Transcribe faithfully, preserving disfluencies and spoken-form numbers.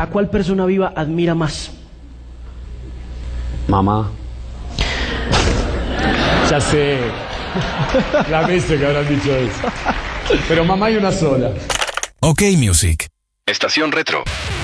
¿A cuál persona viva admira más? Mamá. Ya sé. La mesa que habrán dicho eso. Pero mamá hay una sola. Ok Music. Estación Retro.